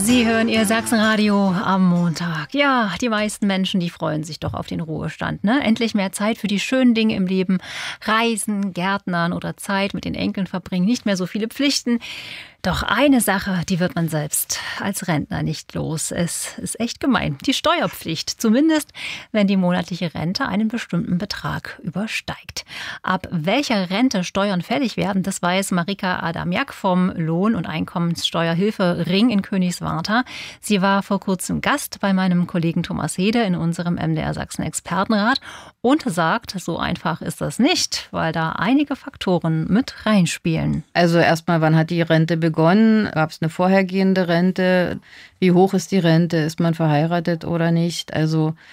Sie hören Ihr Sachsenradio am Montag. Ja, die meisten Menschen, die freuen sich doch auf den Ruhestand, ne? Endlich mehr Zeit für die schönen Dinge im Leben. Reisen, Gärtnern oder Zeit mit den Enkeln verbringen. Nicht mehr so viele Pflichten. Doch eine Sache, die wird man selbst als Rentner nicht los. Es ist echt gemein. Die Steuerpflicht. Zumindest, wenn die monatliche Rente einen bestimmten Betrag übersteigt. Ab welcher Rente Steuern fällig werden, das weiß Marika Adamiak vom Lohn- und Einkommenssteuerhilfe-Ring in Königswartha. Sie war vor kurzem Gast bei meinem Kollegen Thomas Hede in unserem MDR Sachsen Expertenrat und sagt, so einfach ist das nicht, weil da einige Faktoren mit reinspielen. Also erstmal, wann hat die Rente begonnen? Gab es eine vorhergehende Rente? Wie hoch ist die Rente? Ist man verheiratet oder nicht? Also